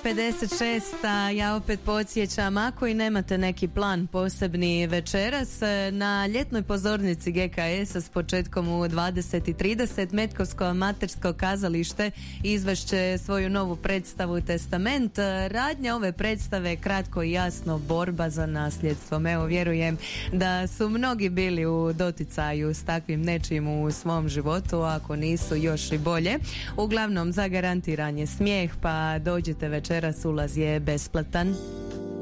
9:56, a ja opet podsjećam, ako i nemate neki plan posebni večeras, na ljetnoj pozornici GKS-a s početkom u 20:30 Metkovsko amatersko kazalište izvešće svoju novu predstavu Testament. Radnja ove predstave je kratko i jasno borba za nasljedstvom. Evo, vjerujem da su mnogi bili u doticaju s takvim nečim u svom životu, ako nisu još i bolje. Uglavnom, zagarantiran je smijeh, pa dođite večeras, ulaz je besplatan.